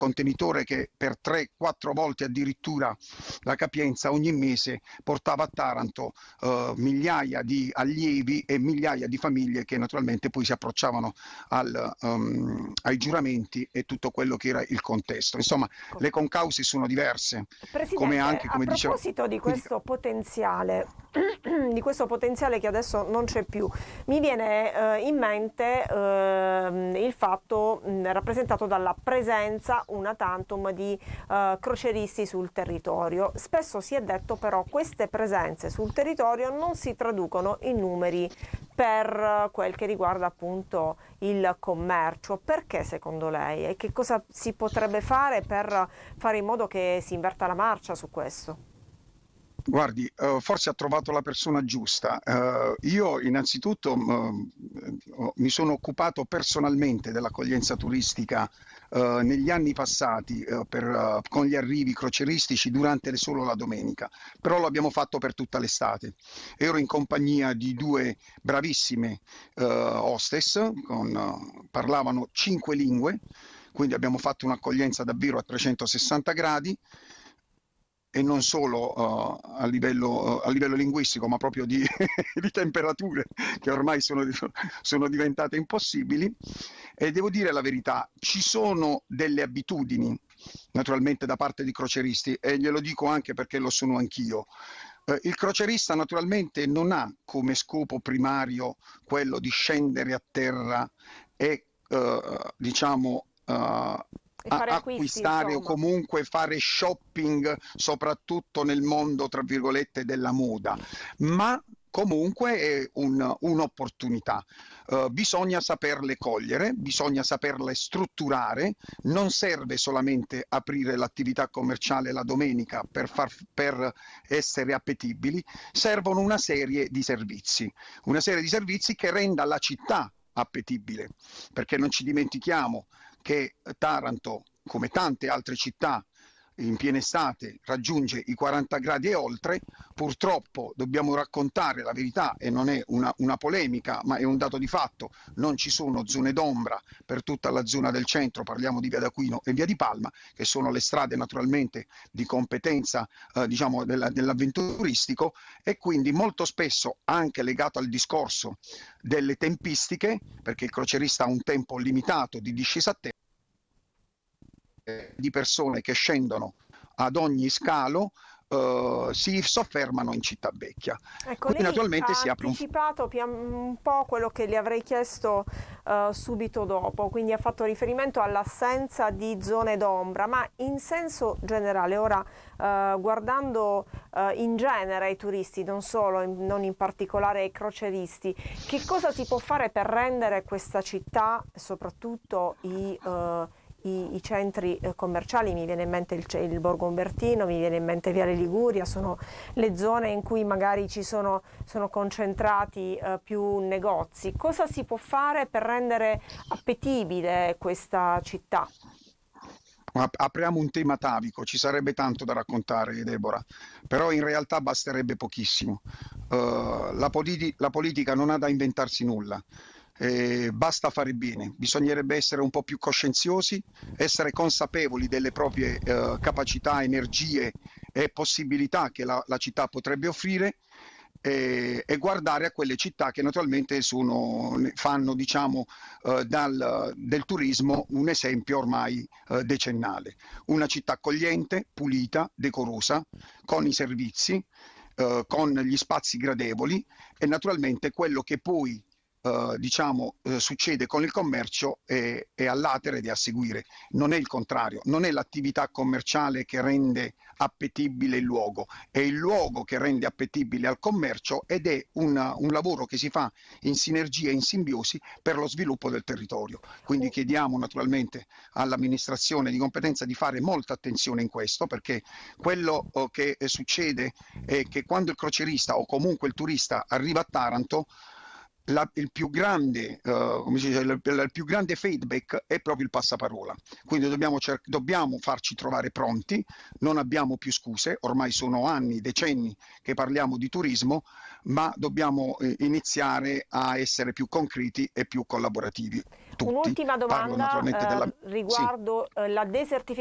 contenitore che per 3-4 volte addirittura la capienza ogni mese portava a Taranto migliaia di allievi e migliaia di famiglie che naturalmente poi si approcciavano ai giuramenti e tutto quello che era il contesto. Insomma, le concause sono diverse, come Presidente, anche, a come dicevo, proposito di mi questo potenziale, di questo potenziale che adesso non c'è più, mi viene in mente il fatto rappresentato dalla presenza una tantum di croceristi sul territorio. Spesso si è detto però queste presenze sul territorio non si traducono in numeri per quel che riguarda appunto il commercio. Perché secondo lei? E che cosa si potrebbe fare per fare in modo che si inverta la marcia su questo? Guardi, forse ha trovato la persona giusta. Io innanzitutto mi sono occupato personalmente dell'accoglienza turistica negli anni passati con gli arrivi croceristici durante solo la domenica, però lo abbiamo fatto per tutta l'estate. Ero in compagnia di due bravissime hostess, parlavano 5 lingue, quindi abbiamo fatto un'accoglienza davvero a 360 gradi e non solo a livello linguistico, ma proprio di, di temperature che ormai sono diventate impossibili. E devo dire la verità, ci sono delle abitudini, naturalmente da parte di croceristi, e glielo dico anche perché lo sono anch'io. Il crocerista naturalmente non ha come scopo primario quello di scendere a terra e diciamo E fare acquisti, acquistare o insomma. comunque fare shopping, soprattutto nel mondo, tra virgolette, della moda, ma comunque è un'opportunità. Bisogna saperle cogliere, bisogna saperle strutturare, non serve solamente aprire l'attività commerciale la domenica per essere appetibili, servono una serie di servizi che renda la città appetibile, perché non ci dimentichiamo che Taranto, come tante altre città, in piena estate raggiunge i 40 gradi e oltre. Purtroppo dobbiamo raccontare la verità e non è una polemica, ma è un dato di fatto: non ci sono zone d'ombra per tutta la zona del centro, parliamo di Via d'Aquino e Via di Palma, che sono le strade naturalmente di competenza diciamo dell'avventuristico, e quindi molto spesso anche legato al discorso delle tempistiche, perché il crocerista ha un tempo limitato di discesa a terra, di persone che scendono ad ogni scalo si soffermano in Città Vecchia. Ecco, Quindi lei naturalmente ha si apre anticipato un po' quello che le avrei chiesto subito dopo, quindi ha fatto riferimento all'assenza di zone d'ombra, ma in senso generale, ora guardando in genere i turisti, non solo, non in particolare i croceristi, che cosa si può fare per rendere questa città, soprattutto i centri commerciali? Mi viene in mente il Borgo Umbertino, mi viene in mente Viale Liguria, sono le zone in cui magari sono concentrati più negozi. Cosa si può fare per rendere appetibile questa città? Apriamo un tema atavico, ci sarebbe tanto da raccontare, Deborah, però in realtà basterebbe pochissimo. La politica non ha da inventarsi nulla. Basta fare bene, bisognerebbe essere un po' più coscienziosi, essere consapevoli delle proprie capacità, energie e possibilità che la città potrebbe offrire, e guardare a quelle città che naturalmente fanno diciamo, del turismo un esempio ormai decennale. Una città accogliente, pulita, decorosa, con i servizi, con gli spazi gradevoli, e naturalmente quello che poi diciamo, succede con il commercio è all'atere ed è a seguire, non è il contrario, non è l'attività commerciale che rende appetibile il luogo, è il luogo che rende appetibile al commercio, ed è un lavoro che si fa in sinergia e in simbiosi per lo sviluppo del territorio. Quindi chiediamo naturalmente all'amministrazione di competenza di fare molta attenzione in questo, perché quello che succede è che quando il crocerista o comunque il turista arriva a Taranto, il più grande, come si dice, il più grande feedback è proprio il passaparola. Quindi dobbiamo farci trovare pronti, non abbiamo più scuse, ormai sono anni, decenni che parliamo di turismo, ma dobbiamo iniziare a essere più concreti e più collaborativi tutti. Un'ultima Parlo domanda naturalmente della... Sì. riguardo la desertificazione